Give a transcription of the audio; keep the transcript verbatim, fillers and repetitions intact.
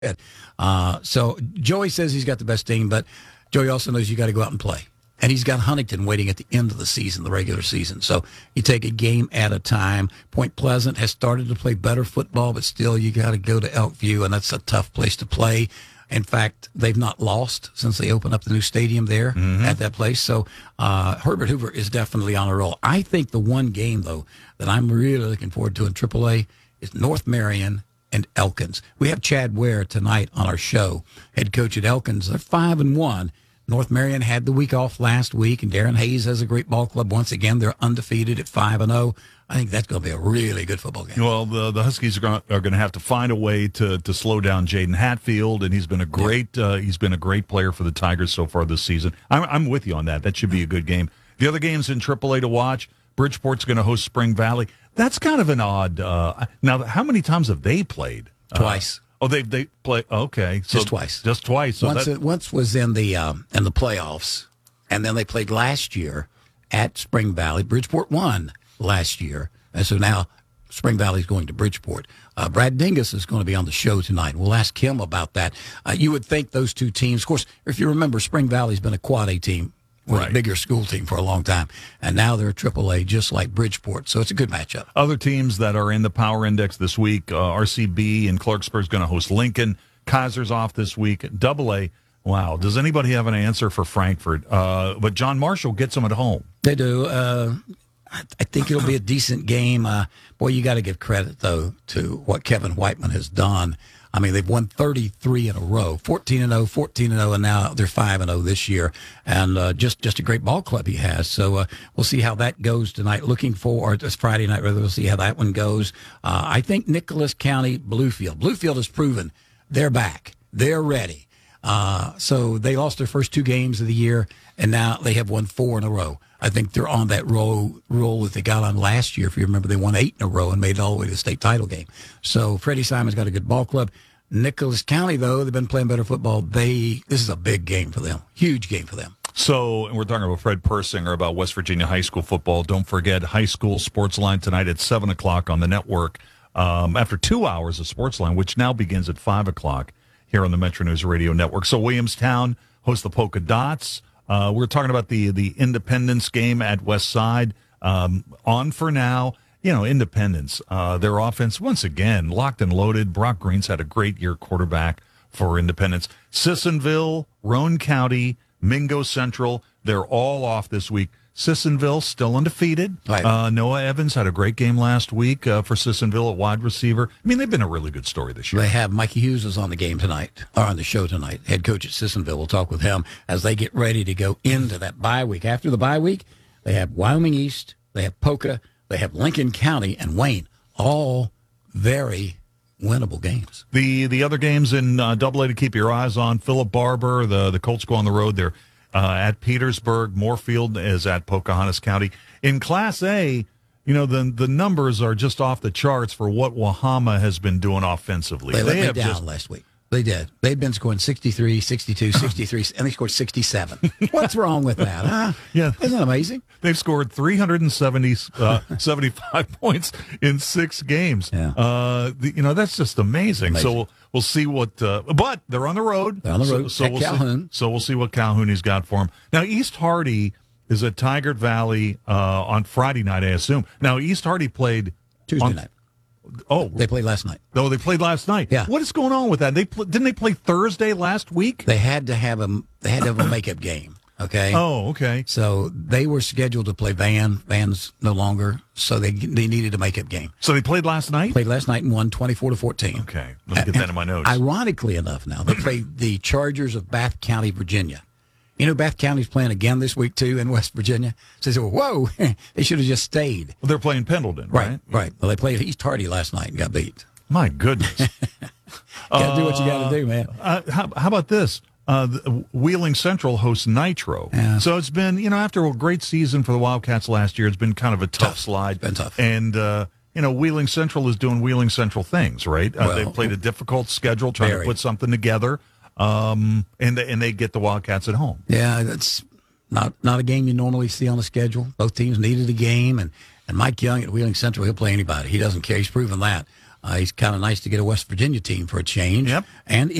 Uh, so Joey says he's got the best team, but Joey also knows you got to go out and play. And he's got Huntington waiting at the end of the season, the regular season. So you take a game at a time. Point Pleasant has started to play better football, but still you got to go to Elkview, and that's a tough place to play. In fact, they've not lost since they opened up the new stadium there mm-hmm. at that place. So uh, Herbert Hoover is definitely on a roll. I think the one game, though, that I'm really looking forward to in triple A is North Marion and Elkins. We have Chad Ware tonight on our show, head coach at Elkins. They're five and one. North Marion had the week off last week, and Darren Hayes has a great ball club. Once again, they're undefeated at five and zero. I think that's going to be a really good football game. Well, the the Huskies are going, are going to have to find a way to to slow down Jaden Hatfield, and he's been a great yeah. uh, he's been a great player for the Tigers so far this season. I'm I'm with you on that. That should be a good game. The other games in triple A to watch. Bridgeport's going to host Spring Valley. That's kind of an odd. Uh, now, how many times have they played? Twice. Uh, Oh, they they play okay, so just twice, just twice. So once that, it, once was in the um, in the playoffs, and then they played last year at Spring Valley. Bridgeport won last year, and so now Spring Valley is going to Bridgeport. Uh, Brad Dingus is going to be on the show tonight. We'll ask him about that. Uh, you would think those two teams, of course, if you remember, Spring Valley's been a quad A team. Right. A bigger school team for a long time, and now they're a triple A just like Bridgeport, so it's a good matchup. Other teams that are in the Power Index this week, uh, R C B in Clarksburg is going to host Lincoln. Kaiser's off this week. Double A, wow, does anybody have an answer for Frankfort? Uh, but John Marshall gets them at home. They do. Uh, I, I think it'll be a decent game. Uh, boy, you got to give credit, though, to what Kevin Whiteman has done. I mean, they've won thirty-three in a row, fourteen and oh, fourteen and oh, and now they're five and oh this year. And uh, just just a great ball club he has. So uh, we'll see how that goes tonight. Looking for, or this Friday night, rather, we'll see how that one goes. Uh, I think Nicholas County, Bluefield. Bluefield has proven they're back. They're ready. Uh, so they lost their first two games of the year, and now they have won four in a row. I think they're on that roll, roll that they got on last year. If you remember, they won eight in a row and made it all the way to the state title game. So Freddie Simon's got a good ball club. Nicholas County, though, they've been playing better football. They This is a big game for them, huge game for them. So, and we're talking about Fred Persinger about West Virginia high school football. Don't forget High School Sports Line tonight at seven o'clock on the network. Um, after two hours of Sports Line, which now begins at five o'clock here on the Metro News Radio Network. So Williamstown hosts the Polka Dots. Uh, we're talking about the the Independence game at West Side. Um, on for now. You know, Independence, uh, their offense, once again, locked and loaded. Brock Green's had a great year quarterback for Independence. Sissonville, Roane County, Mingo Central, they're all off this week. Sissonville still undefeated. Right. Uh, Noah Evans had a great game last week uh, for Sissonville at wide receiver. I mean, they've been a really good story this year. They have. Mikey Hughes is on the game tonight, or on the show tonight, head coach at Sissonville. We'll talk with him as they get ready to go into that bye week. After the bye week, they have Wyoming East, they have Polka, they have Lincoln County and Wayne, all very winnable games. The the other games in uh, Double A to keep your eyes on, Philip Barber, the, the Colts go on the road. They're uh, at Petersburg. Moorfield is at Pocahontas County. In Class A, you know, the the numbers are just off the charts for what Wahama has been doing offensively. They let they me have down just, last week. They did. They'd been scoring sixty-three, sixty-two, sixty-three, and they scored sixty-seven. What's wrong with that, huh? Yeah. Isn't that amazing? They've scored three hundred seventy, uh, seventy-five points in six games. Yeah. Uh, the, you know, that's just amazing. amazing. So we'll, we'll see what, uh, but they're on the road. They're on the road so, so at we'll Calhoun. See, so we'll see what Calhoun has got for them. Now, East Hardy is at Tigard Valley uh, on Friday night, I assume. Now, East Hardy played Tuesday on, night. Oh, they played last night. Oh, they played last night. Yeah. What is going on with that? They pl- didn't they play Thursday last week? They had to have a they had to have a makeup game. Okay. Oh, okay. So they were scheduled to play Van. Van's no longer, so they they needed a makeup game. So they played last night. Played last night and won twenty-four to fourteen. Okay, let me get that in my notes. Ironically enough, now they played the Chargers of Bath County, Virginia. You know, Bath County's playing again this week, too, in West Virginia. So they said, whoa, they should have just stayed. Well, they're playing Pendleton, right? Right, right. Well, they played East Hardy last night and got beat. My goodness. Got to do what you got to do, man. Uh, how, how about this? Uh, the, Wheeling Central hosts Nitro. Yeah. So it's been, you know, after a great season for the Wildcats last year, it's been kind of a tough, tough. slide. It's been tough. And, uh, you know, Wheeling Central is doing Wheeling Central things, right? Uh, Well, they've played a difficult schedule trying very. to put something together, um, and, they, and they get the Wildcats at home. Yeah, that's not not a game you normally see on the schedule. Both teams needed a game, and, and Mike Young at Wheeling Central, he'll play anybody. He doesn't care. He's proven that. Uh, he's kind of nice to get a West Virginia team for a change. Yep. And